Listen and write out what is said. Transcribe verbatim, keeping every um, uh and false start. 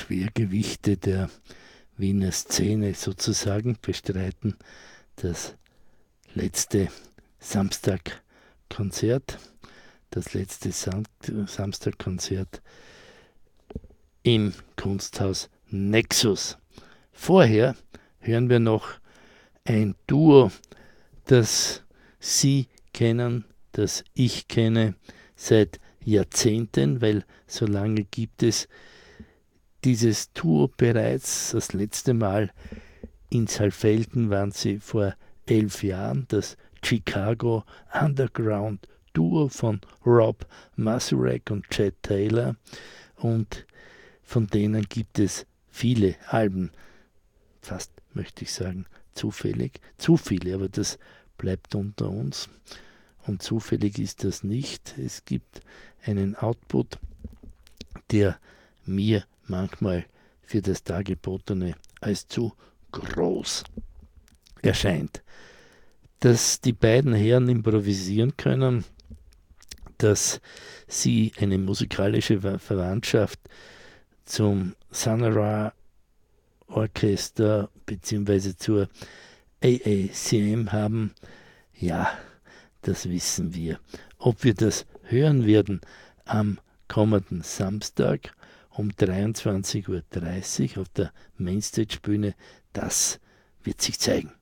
Schwergewichte der Wiener Szene sozusagen bestreiten das letzte Samstagkonzert, das letzte Sam- Samstagkonzert im Kunsthaus Nexus. Vorher hören wir noch ein Duo, das Sie kennen, das ich kenne seit Jahrzehnten, weil so lange gibt es dieses Duo bereits. Das letzte Mal in Saalfelden waren sie vor elf Jahren, das Chicago Underground Duo von Rob Masurek und Chad Taylor, und von denen gibt es viele Alben, fast möchte ich sagen zufällig, zu viele, aber das bleibt unter uns und zufällig ist das nicht. Es gibt einen Output, der mir manchmal für das Dargebotene als zu groß erscheint. Dass die beiden Herren improvisieren können, dass sie eine musikalische Verwandtschaft zum Sonora Orchester bzw. zur A A C M haben, ja, das wissen wir. Ob wir das hören werden am kommenden Samstag um dreiundzwanzig Uhr dreißig auf der Mainstage-Bühne, das wird sich zeigen.